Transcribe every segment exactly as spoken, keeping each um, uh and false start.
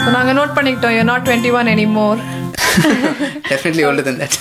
நாங்க நோட் பண்ணிக்கிட்டோம், you're not twenty-one anymore. Definitely older than that.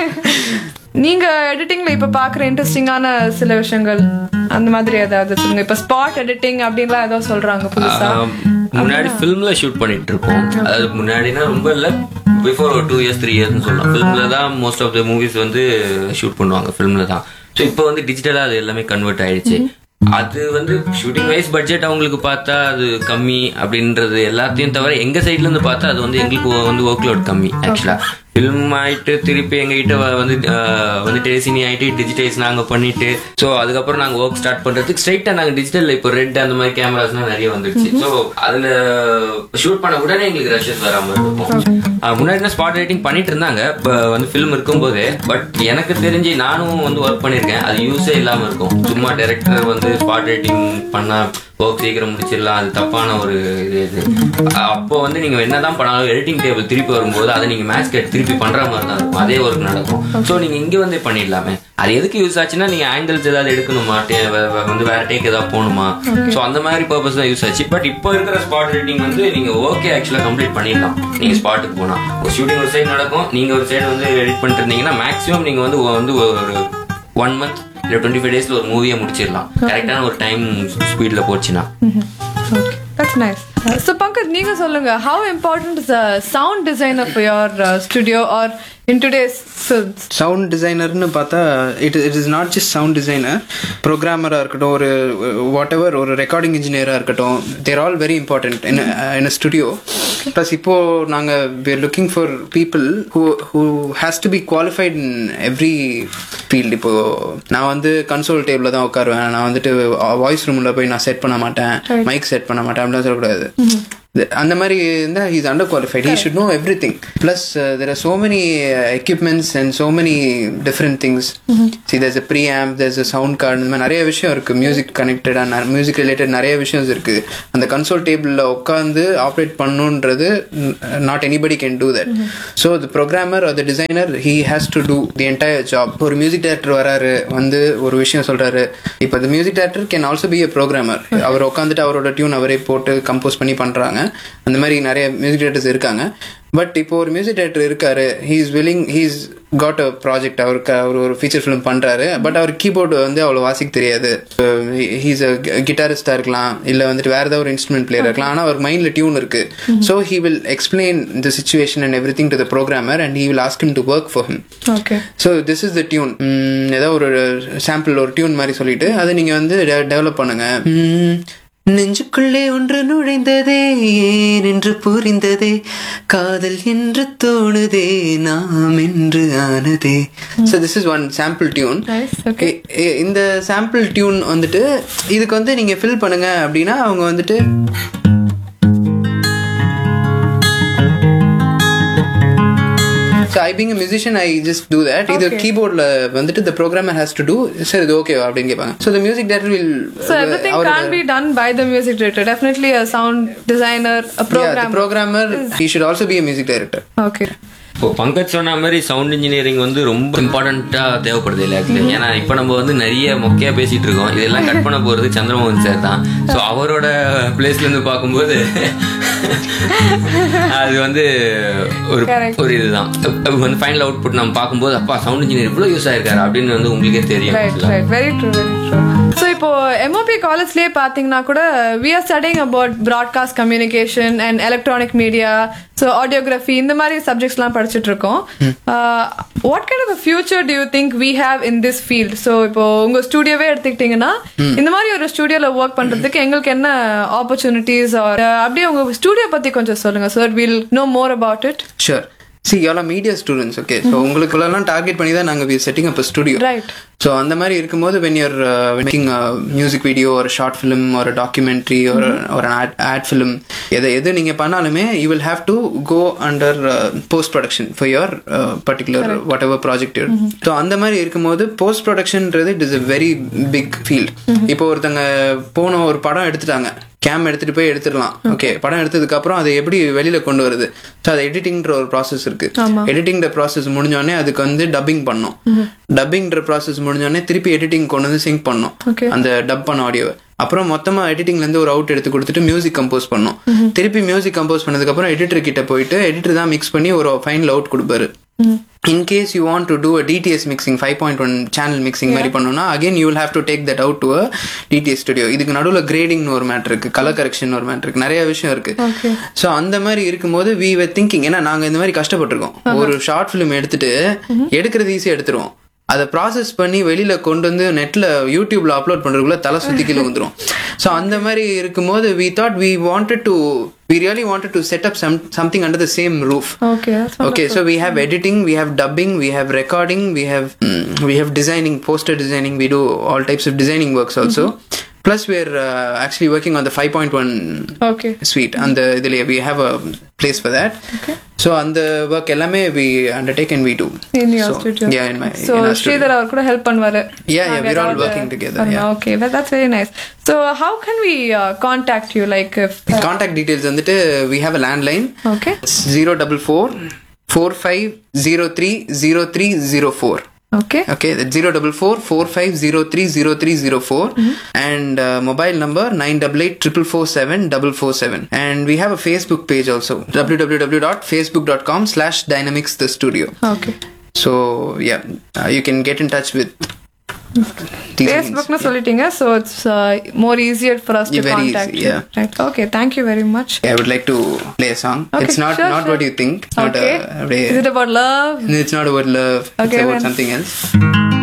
நீங்க எடிட்டிங்ல இப்ப பாக்குற இன்ட்ரெஸ்டிங்கான சில விஷயங்கள் அந்த மாதிரி ஏதாவது சொல்லுங்க. இப்ப ஸ்பாட் எடிட்டிங் அப்படின்லாம் ஏதோ சொல்றாங்க புதுசா. முன்னாடி ஃபிலிம்ல ஷூட் பண்ணிட்டு இருப்போம். அது முன்னாடினா ரொம்ப இல்ல, பிஃபோர் ஒரு டூ இயர்ஸ் த்ரீ இயர்ஸ்னு சொல்லலாம். ஃபிலிம்ல தான் மோஸ்ட் ஆஃப் த மூவிஸ் வந்து ஷூட் பண்ணுவாங்க, ஃபிலிம்ல தான். ஸோ இப்போ வந்து டிஜிட்டலா அது எல்லாமே கன்வெர்ட் ஆயிடுச்சு. அது வந்து ஷூட்டிங் வைஸ் பட்ஜெட் அவங்களுக்கு பார்த்தா அது கம்மி அப்படின்றது எல்லாத்தையும் தவிர எங்க சைட்ல இருந்து பார்த்தா அது வந்து எங்களுக்கு வந்து ஒர்க் லோட் கம்மி. ஆக்சுவலா ஃபிலிம் ஆயிட்டு திருப்பி எங்ககிட்ட வந்து வந்து டெலிசினி ஆயிட்டு டிஜிட்டைஸ் நாங்க பண்ணிட்டு, ஸோ அதுக்கப்புறம் நாங்க ஒர்க் ஸ்டார்ட் பண்றதுக்கு ஸ்ட்ரைட்டா நாங்க டிஜிட்டல் இப்போ ரெட் அந்த மாதிரி கேமராஸ்லாம் நிறைய வந்துடுச்சு. ஸோ அதுல ஷூட் பண்ண உடனே எங்களுக்கு ரஷஸ் வராம இருக்கும். முன்னாடி ஸ்பாட் ரைட்டிங் பண்ணிட்டு இருந்தாங்க இப்போ வந்து ஃபிலிம் இருக்கும் போதே. பட் எனக்கு தெரிஞ்சு நானும் வந்து ஒர்க் பண்ணிருக்கேன், அது யூஸே இல்லாம இருக்கும். சும்மா டைரக்டர் வந்து ஸ்பாட் ரைட்டிங் பண்ணா ஒர்க் சீக்கிரம் முடிச்சிடலாம், அது தப்பான ஒரு இது. இது அப்போ வந்து நீங்க என்னதான் பண்ணாலும் எடிட்டிங் டேபிள் திருப்பி வரும்போது அதை நீங்க மேட்ச் கேட் திருப்பி பண்ற மாதிரி தான் இருக்கும், அதே ஒர்க் நடக்கும். ஸோ நீங்க இங்க வந்து பண்ணிடலாமே. அது எதுக்கு யூஸ் ஆச்சுன்னா நீங்க ஆங்கிள்ஸ் ஏதாவது எடுக்கணுமா, வந்து வேற டேக் ஏதாவது போகணுமா, ஸோ அந்த மாதிரி பர்பஸ் தான் யூஸ் ஆச்சு. பட் இப்போ இருக்கிற ஸ்பாட் ரைட்டிங் வந்து நீங்க ஓகே ஆக்சுவலா கம்ப்ளீட் பண்ணிடலாம். நீங்க ஸ்பாட்டுக்கு போனா ஒரு ஷூட்டிங் ஒரு சைடு நடக்கும், நீங்க ஒரு சைடு வந்து எடிட் பண்ணிட்டு இருந்தீங்கன்னா மேக்ஸிமம் நீங்க வந்து வந்து ஒரு ஒன் மந்த் இல்ல டுவெண்ட்டி ஃபைவ் டேஸ்ல ஒரு மூவியை முடிச்சிடலாம், கரெக்டான ஒரு டைம் ஸ்பீட்ல போச்சுன்னா. That's nice. Uh, so Pankaj, நீங்க சொல்லுங்க, how important is the sound designer for your uh, studio or in today's films? Sound designer னு பார்த்தா it it is not just sound designer, programmer ஆ இருக்கட்டும், ஒரு whatever, ஒரு recording engineer ஆ இருக்கட்டும், they are all very important in a, in a studio. Plus இப்போ நாங்க we are looking for people who who has to be qualified in every field. இப்போ நான் வந்து console டேபிள்ல தான் உட்காருவேன், நான் வந்துட்டு வாய்ஸ் ரூம்ல போய் நான் செட் பண்ண மாட்டேன், மைக் செட் பண்ண மாட்டேன் அப்படிலாம் சொல்லக்கூடாது. அந்த மாதிரி இருந்தா he is under qualified. He should know everything. Plus uh, there are so many uh, equipments and so many different things. Mm-hmm. See, there's a preamp, there's a sound card, இந்த மாதிரி நிறைய விஷயம் இருக்கு, music connected and music related நிறைய விஷயம் இருக்கு. அந்த console டேபிள்ல உட்காந்து operate பண்ணுன்றது not anybody can do that. Mm-hmm. So the programmer or the designer, he has to do the entire job. ஒரு மியூசிக் டைரக்டர் வராரு, வந்து ஒரு விஷயம் சொல்றாரு. இப்போ the music director can also be a programmer. அவர் உட்காந்துட்டு அவரோட டியூன் அவரே போட்டு கம்போஸ் பண்ணி பண்றாங்க. அந்த மாதிரி நிறைய மியூசிக் டைரக்டர்ஸ் இருக்காங்க. பட் இப்போ ஒரு மியூசிக் டைரக்டர் இருக்காரு, he is willing, he is got a project, அவருக்கு அவர் ஒரு ஃபீச்சர் ஃபிலிம் பண்றாரு. பட் அவர் கீபோர்டு வந்து அவ்வளோ வாசிக்க தெரியாது. ஹீஸ் அ கிட்டாரிஸ்டா இருக்கலாம், இல்லை வந்துட்டு வேற ஏதாவது ஒரு இன்ஸ்ட்ருமெண்ட் பிளேயர் இருக்கலாம், ஆனால் அவர் மைண்ட்ல டியூன் இருக்கு. So he will explain the situation and every thing to the programmer and he will ask him to work for him. So this is the tune, ஏதாவது ஒரு சாம்பிள் ஒரு டியூன் மாதிரி சொல்லிட்டு அதை நீங்க வந்து டெவலப் பண்ணுங்க. நெஞ்சுக்குள்ளே ஒன்று நுழைந்ததே, ஏன் என்று புரிந்ததே, காதல் என்று தோணுதே, நாம் என்று ஆனதே. So this is one sample tune. Okay. இந்த சாம்பிள் டியூன் வந்துட்டு இதுக்கு வந்து நீங்க ஃபில் பண்ணுங்க அப்படின்னா அவங்க வந்துட்டு So I being a musician, I just do that. Okay. Either keyboard la vandu the programmer has to do, sir idu okay அப்படினு கேட்பாங்க. So the music director will So everything uh, can't be done by the music director. Definitely a sound designer, a programmer. Yeah, the programmer is... he should also be a music director. Okay. இப்போ பங்கஜ் சொன்ன மாதிரி sound engineering வந்து ரொம்ப இம்பார்ட்டண்டா தேவைப்படுது எல்லாத்துலயும். ஏன்னா இப்ப நம்ம வந்து நிறைய மொக்கையா பேசிட்டு இருக்கோம், இதெல்லாம் கட் பண்ண போறது சந்திரமோகன் சார் தான். ஸோ அவரோட பிளேஸ்ல இருந்து பார்க்கும்போது அது வந்து ஒரு ஒரு இதுதான் வந்து ஃபைனல் அவுட்புட் நம்ம பார்க்கும்போது அப்பா சவுண்ட் இன்ஜினியர் இவ்வளவு யூஸ் ஆயிருக்காரு அப்படின்னு வந்து உங்களுக்கே தெரியும். Very true, very true. So இப்போ எம்ஓபி காலேஜ்லயே பாத்தீங்கன்னா கூட we are studying about broadcast communication and electronic media, so audiography, இந்த மாதிரி சப்ஜெக்ட்ஸ் எல்லாம் படிச்சுட்டு இருக்கோம். What kind of a future do you think we have in this field? So இப்போ உங்க ஸ்டுடியோவே எடுத்துக்கிட்டீங்கன்னா இந்த மாதிரி ஒரு ஸ்டுடியோல ஒர்க் பண்றதுக்கு எங்களுக்கு என்ன ஆப்பர்ச்சுனிட்டிஸ், அப்படியே உங்க ஸ்டுடியோ பத்தி கொஞ்சம் சொல்லுங்க so that we'll know more about it. Sure. See, you all are media students, okay? So உங்களுக்குள்ளலாம் target பண்ணி தான் நாங்க we are setting up a studio. Right. So அந்த மாதிரி இருக்கும்போது when you're uh, making a music video or a short film or a documentary or mm-hmm. or an ad, ad film, எது எது நீங்க பண்ணாலுமே you will have to go under uh, post production for your uh, particular Correct. whatever project you're. Mm-hmm. So அந்த மாதிரி இருக்கும்போது post productionன்றது it is a very big field. Mm-hmm. இப்போ ஒருத்தங்க போன ஒரு படம் எடுத்துட்டாங்க, கேம் எடுத்துட்டு போய் எடுத்துடலாம். ஓகே, படம் எடுத்ததுக்கு அப்புறம் அதை எப்படி வெளியில கொண்டு வருது. ஸோ அது எடிட்டிங்ன்ற ஒரு ப்ராசஸ் இருக்கு. எடிட்டிங்ற ப்ராசஸ் முடிஞ்சோடனே அதுக்கு வந்து டப்பிங் பண்ணும். டப்பிங்ன்ற ப்ராசஸ் முடிஞ்சோடனே திருப்பி எடிட்டிங் கொண்டு வந்து சிங்க் பண்ணும் அந்த டப் பண்ண ஆடியோவை. அப்புறம் மொத்தமா எடிட்டிங்ல இருந்து ஒரு அவுட் எடுத்து கொடுத்துட்டு மியூசிக் கம்போஸ் பண்ணும். திருப்பி மியூசிக் கம்போஸ் பண்ணதுக்கு அப்புறம் எடிட்டர் கிட்ட போயிட்டு எடிட்டர் தான் மிக்ஸ் பண்ணி ஒரு ஃபைனல் அவுட் கொடுப்பாரு. In case you want to do a D T S mixing five point one channel mixing மாதிரி பண்ணனும்னா again you will have to take that out to a D T S studio. இதுக்கு நடுவுல grading ஒரு matter இருக்கு, colour correction ஒரு matter இருக்கு, நிறைய விஷயம் இருக்கு. சோ அந்த மாதிரி இருக்கும்போது we were thinking, ஏன்னா நாங்க இந்த மாதிரி கஷ்டப்பட்டிருக்கோம். ஒரு ஷார்ட் ஃபிலிம் எடுத்துட்டு எடுக்கிறது ஈஸியா எடுத்துருவோம், அதை ப்ராசஸ் பண்ணி வெளியில கொண்டு வந்து நெட்ல யூடியூப்ல அப்லோட் பண்றதுக்குள்ள தலை சுத்தி கீழே வந்துடும். ஸோ அந்த மாதிரி இருக்கும்போது we thought we wanted to we really wanted to set up some something under the same roof. Okay, okay, so we have editing, we have dubbing, we have recording, we have mm, we have designing, poster designing, we do all types of designing works also. Mm-hmm. Plus we are uh, actually working on the five point one okay suite, and the idile we have a place for that. Okay, so and the work ellame we undertake and we do in your so, studio. Yeah, in my so Sridhar avaru kuda help pannuvaru. Yeah, yeah, we're all working together. Yeah, okay, that, that's very nice. So how can we uh, contact you, like if uh, contact details vandittu we have a landline. Okay, zero four four four five zero three zero three zero four. Okay. Okay, that's zero four four four five zero three zero three zero four. Mm-hmm. And uh, mobile number nine eight eight four four seven four four seven. And we have a Facebook page also, w w w dot facebook dot com slash dynamics the studio. Okay. So yeah, uh, you can get in touch with Facebook na sollitinga, so it's uh, more easier for us to very contact easy, you. yeah. Right. Okay, thank you very much. Yeah, I would like to play a song. Okay, it's not sure, not sure. what you think. It's okay. not a, a, Is it about love? It's not about love. Okay, it's about then. something else.